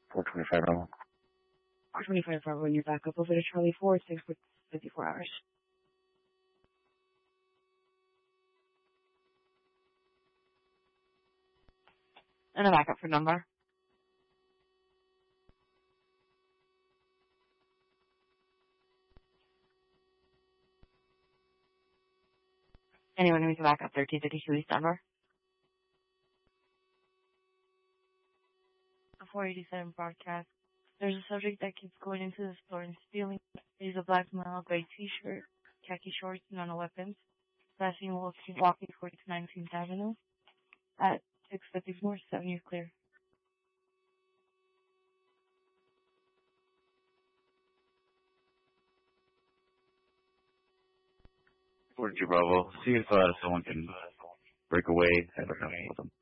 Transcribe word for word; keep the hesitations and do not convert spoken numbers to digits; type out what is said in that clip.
four twenty-five Bravo. four twenty-five Bravo, and you're back up over to Charlie four, six for fifty-four hours. And a backup for number. Anyone who's a backup, thirteen fifty-two East Denver. four eighty-seven broadcast. There's a subject that keeps going into the store and stealing. He's a black male, gray t-shirt, khaki shorts, and no weapons. Last seen walking, walking towards nineteenth Avenue at six fifty-four, seven years clear. forty-two Bravo. See if uh, someone can break away. Have a conversation with them.